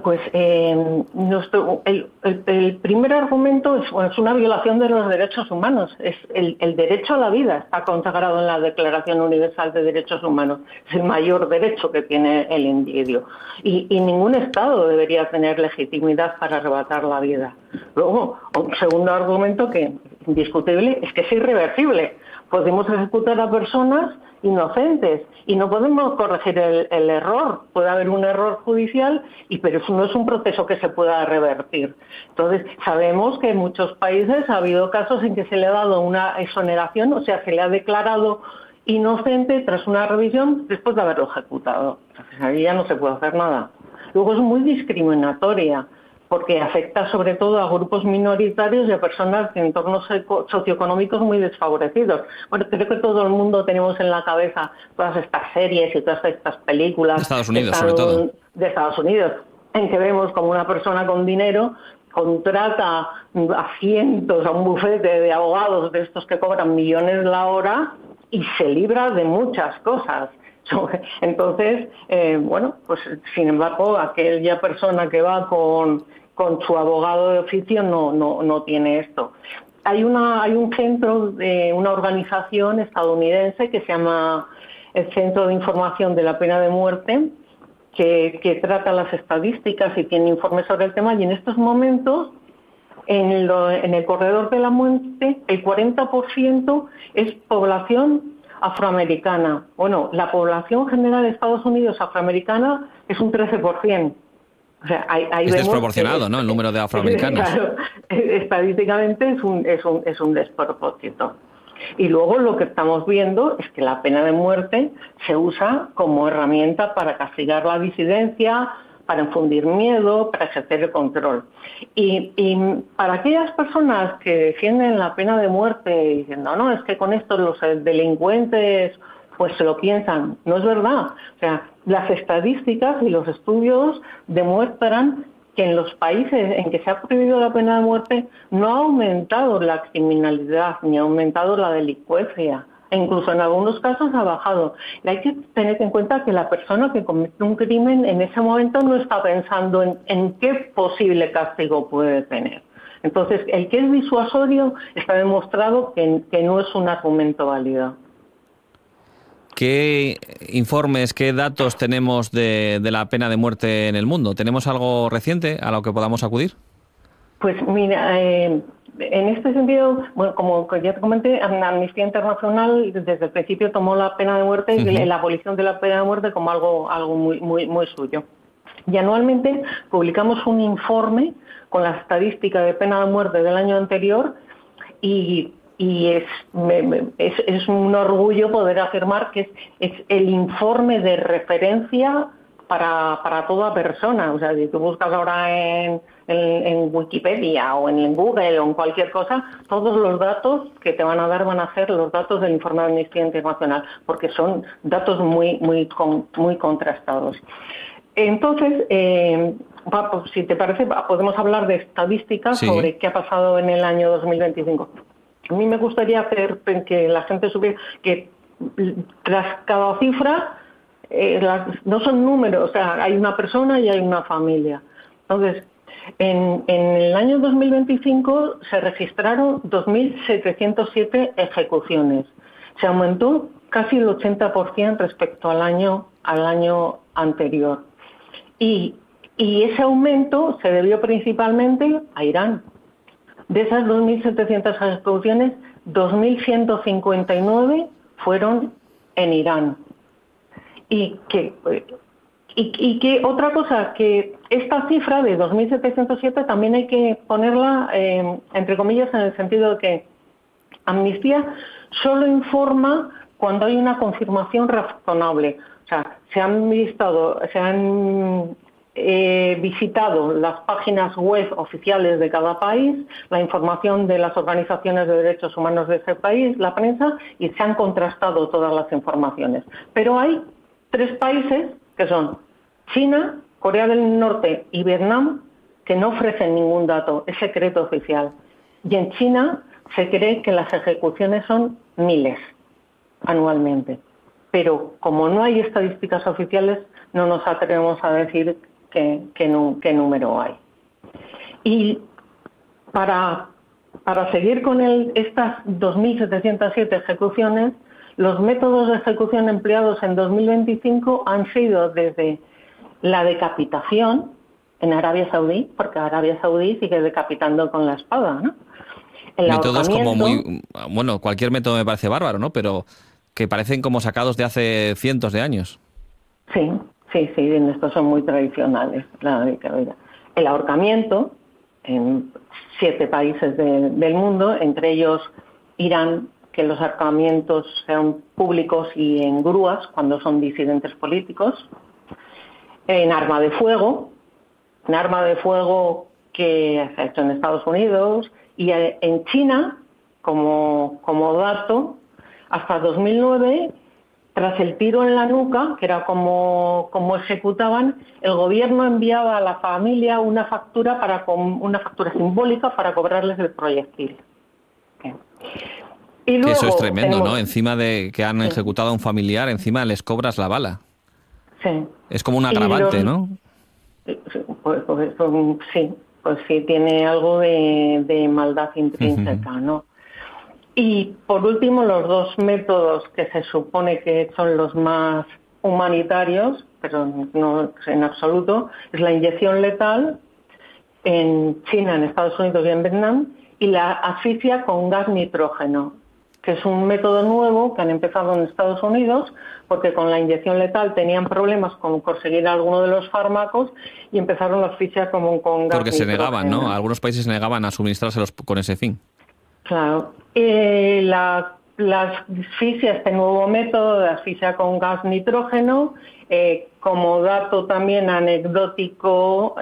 Pues el primer argumento es una violación de los derechos humanos. Es el derecho a la vida está consagrado en la Declaración Universal de Derechos Humanos. Es el mayor derecho que tiene el individuo. Y ningún Estado debería tener legitimidad para arrebatar la vida. Luego, un segundo argumento que es indiscutible es que es irreversible. Podemos ejecutar a personas inocentes y no podemos corregir el error. Puede haber un error judicial, pero eso no es un proceso que se pueda revertir. Entonces, sabemos que en muchos países ha habido casos en que se le ha dado una exoneración, o sea, se le ha declarado inocente tras una revisión después de haberlo ejecutado. Entonces, ahí ya no se puede hacer nada. Luego es muy discriminatoria, porque afecta sobre todo a grupos minoritarios y a personas de entornos socioeconómicos muy desfavorecidos. Bueno, creo que todo el mundo tenemos en la cabeza todas estas series y todas estas películas de Estados Unidos, sobre todo. De Estados Unidos, en que vemos como una persona con dinero contrata a cientos, a un bufete de abogados de estos que cobran millones la hora y se libra de muchas cosas. Entonces, pues sin embargo, aquella persona que va con su abogado de oficio no tiene esto. Hay un centro de una organización estadounidense que se llama el Centro de Información de la Pena de Muerte, que trata las estadísticas y tiene informes sobre el tema, y en estos momentos en el corredor de la muerte el 40% es población afroamericana. Bueno, la población general de Estados Unidos afroamericana es un 13%. O sea, ahí es vemos desproporcionado, ¿no?, el número de afroamericanos. Claro, estadísticamente es un despropósito. Y luego lo que estamos viendo es que la pena de muerte se usa como herramienta para castigar la disidencia, para infundir miedo, para ejercer el control. Y para aquellas personas que defienden la pena de muerte diciendo, no, es que con esto los delincuentes pues se lo piensan. No es verdad. O sea, las estadísticas y los estudios demuestran que en los países en que se ha prohibido la pena de muerte no ha aumentado la criminalidad ni ha aumentado la delincuencia. E incluso en algunos casos ha bajado. Y hay que tener en cuenta que la persona que comete un crimen en ese momento no está pensando en qué posible castigo puede tener. Entonces, el que es disuasorio está demostrado que no es un argumento válido. ¿Qué informes, qué datos tenemos de la pena de muerte en el mundo? ¿Tenemos algo reciente a lo que podamos acudir? Pues mira, en este sentido, bueno, como ya te comenté, Amnistía Internacional desde el principio tomó la pena de muerte y la abolición de la pena de muerte como algo muy suyo. Y anualmente publicamos un informe con la estadística de pena de muerte del año anterior y es un orgullo poder afirmar que es el informe de referencia para toda persona. O sea, si tú buscas ahora en Wikipedia o en Google o en cualquier cosa, todos los datos que te van a dar van a ser los datos del informe de Amnistía Internacional, porque son datos muy contrastados. Entonces, pues, si te parece, podemos hablar de estadísticas sobre qué ha pasado en el año 2025. A mí me gustaría hacer que la gente supiera que tras cada cifra no son números, o sea, hay una persona y hay una familia. Entonces, en el año 2025 se registraron 2.707 ejecuciones. Se aumentó casi el 80% respecto al año anterior. Y ese aumento se debió principalmente a Irán. De esas 2.700 ejecuciones, 2.159 fueron en Irán. Y que otra cosa, que esta cifra de 2.707 también hay que ponerla entre comillas en el sentido de que Amnistía solo informa cuando hay una confirmación razonable. O sea, se han visitado las páginas web oficiales de cada país, la información de las organizaciones de derechos humanos de ese país, la prensa, y se han contrastado todas las informaciones. Pero hay 3 países, que son China, Corea del Norte y Vietnam, que no ofrecen ningún dato, es secreto oficial. Y en China se cree que las ejecuciones son miles anualmente. Pero como no hay estadísticas oficiales, no nos atrevemos a decir qué número hay. Y para seguir con estas 2.707 ejecuciones, los métodos de ejecución empleados en 2025 han sido desde la decapitación en Arabia Saudí, porque Arabia Saudí sigue decapitando con la espada, ¿no? Métodos como muy... Bueno, cualquier método me parece bárbaro, ¿no? Pero que parecen como sacados de hace cientos de años. Sí, estos son muy tradicionales. El ahorcamiento en 7 países del mundo, entre ellos Irán, que los ahorcamientos sean públicos y en grúas cuando son disidentes políticos. En arma de fuego que se ha hecho en Estados Unidos, y en China, como dato, hasta 2009, tras el tiro en la nuca, que era como ejecutaban, el gobierno enviaba a la familia una factura simbólica para cobrarles el proyectil. Y luego, que eso es tremendo, ¿no? Encima de que han ejecutado a un familiar, encima les cobras la bala. Sí. Es como un agravante, ¿no? Pues sí, tiene algo de maldad intrínseca, ¿no? Y por último, los 2 métodos que se supone que son los más humanitarios, pero no en absoluto, es la inyección letal en China, en Estados Unidos y en Vietnam, y la asfixia con gas nitrógeno, que es un método nuevo que han empezado en Estados Unidos, porque con la inyección letal tenían problemas con conseguir alguno de los fármacos y empezaron la asfixia con gas nitrógeno. Porque se negaban, ¿no? Algunos países se negaban a suministrárselos con ese fin. Claro. La asfixia, este nuevo método de asfixia con gas nitrógeno, como dato también anecdótico,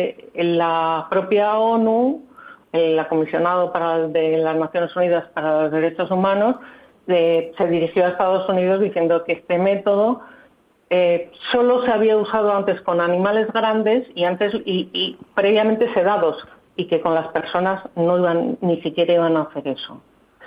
la propia ONU, el comisionado de las Naciones Unidas para los Derechos Humanos, se dirigió a Estados Unidos diciendo que este método solo se había usado antes con animales grandes y previamente sedados, y que con las personas ni siquiera iban a hacer eso.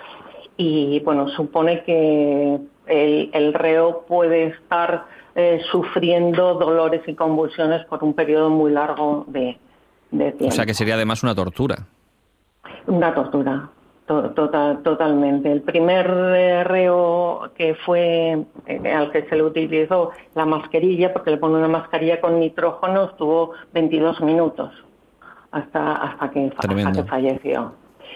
Y bueno, supone que el reo puede estar sufriendo dolores y convulsiones por un periodo muy largo de tiempo. O sea que sería además una tortura. Una tortura, totalmente. El primer reo que fue al que se le utilizó la mascarilla, porque le pone una mascarilla con nitrógeno, estuvo 22 minutos hasta que falleció.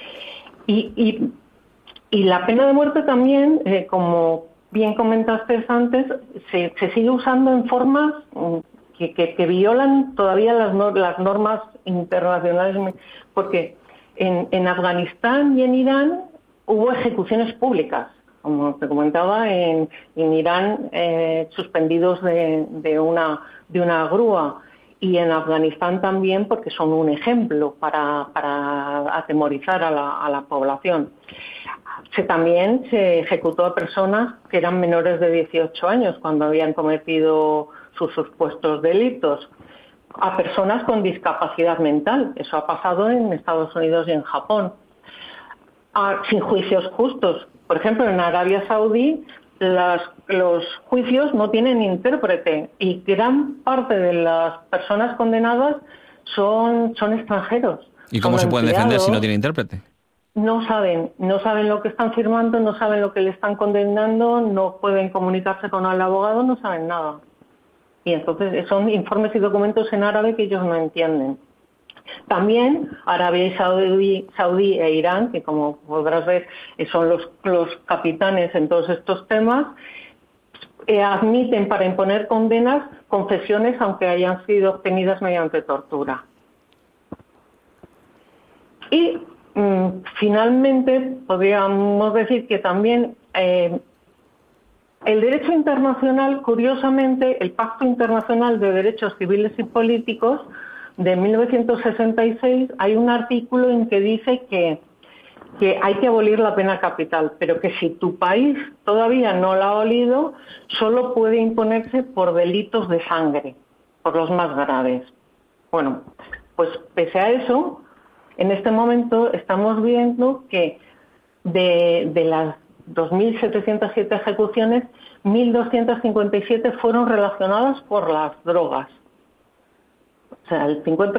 Y la pena de muerte también, como bien comentaste antes, se sigue usando en formas que violan todavía las normas internacionales, porque en Afganistán y en Irán hubo ejecuciones públicas, como te comentaba, en Irán suspendidos de una grúa, y en Afganistán también, porque son un ejemplo para atemorizar a la población. También se ejecutó a personas que eran menores de 18 años cuando habían cometido sus supuestos delitos, a personas con discapacidad mental. Eso ha pasado en Estados Unidos y en Japón. Sin juicios justos. Por ejemplo, en Arabia Saudí los juicios no tienen intérprete y gran parte de las personas condenadas son extranjeros. ¿Y cómo se pueden defender si no tienen intérprete? No saben lo que están firmando, no saben lo que le están condenando, no pueden comunicarse con el abogado, no saben nada. Y entonces son informes y documentos en árabe que ellos no entienden. También Arabia y Saudí e Irán, que como podrás ver son los capitanes en todos estos temas, admiten para imponer condenas confesiones aunque hayan sido obtenidas mediante tortura. Y finalmente podríamos decir que también el derecho internacional, curiosamente, el Pacto Internacional de Derechos Civiles y Políticos de 1966, hay un artículo en que dice que hay que abolir la pena capital, pero que si tu país todavía no la ha abolido, solo puede imponerse por delitos de sangre, por los más graves. Bueno, pues pese a eso, en este momento estamos viendo que de las 2.707 ejecuciones, 1.257 fueron relacionadas por las drogas. sea, el 50